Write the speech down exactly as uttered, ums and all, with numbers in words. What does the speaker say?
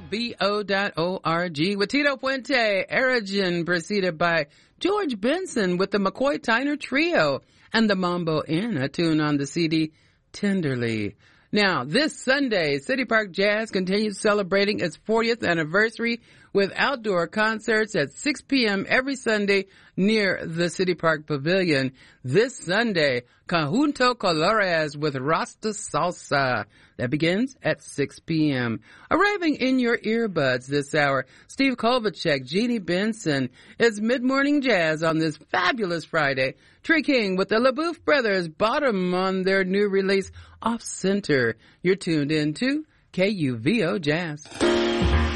V O dot org with Tito Puente, Erigen, preceded by George Benson with the McCoy Tyner Trio and the Mambo Inn, a tune on the C D Tenderly. Now, this Sunday, City Park Jazz continues celebrating its fortieth anniversary with outdoor concerts at six p.m. every Sunday near the City Park Pavilion. This Sunday, Conjunto Colores with Rasta Salsa. That begins at six p.m. Arriving in your earbuds this hour, Steve Kovacic, Jeannie Benson. It's Mid-Morning Jazz on this fabulous Friday. Trey King with the LaBeouf Brothers, Bottom on their new release, Off Center. You're tuned in to K U V O Jazz.